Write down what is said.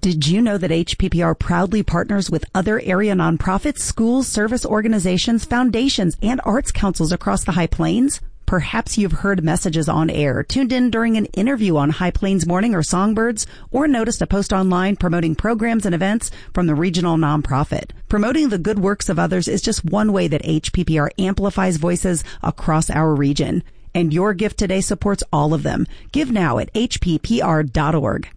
Did you know that HPPR proudly partners with other area nonprofits, schools, service organizations, foundations, and arts councils across the High Plains? Perhaps you've heard messages on air, tuned in during an interview on High Plains Morning or Songbirds, or noticed a post online promoting programs and events from the regional nonprofit. Promoting the good works of others is just one way that HPPR amplifies voices across our region. And your gift today supports all of them. Give now at hppr.org.